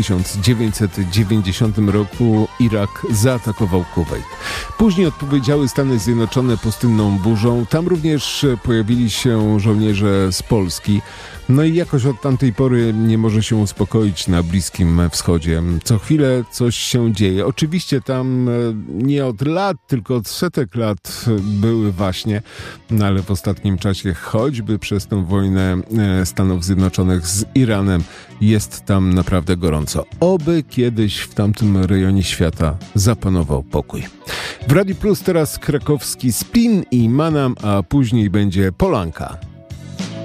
W 1990 roku Irak zaatakował Kuwejt. Później odpowiedziały Stany Zjednoczone pustynną burzą. Tam również pojawili się żołnierze z Polski. No i jakoś od tamtej pory nie może się uspokoić na Bliskim Wschodzie. Co chwilę coś się dzieje. Oczywiście tam nie od lat, tylko od setek lat były właśnie, no ale w ostatnim czasie choćby przez tę wojnę Stanów Zjednoczonych z Iranem jest tam naprawdę gorąco. Oby kiedyś w tamtym rejonie świata zapanował pokój. W Radiu Plus teraz krakowski Spin i Manam, a później będzie Polanka.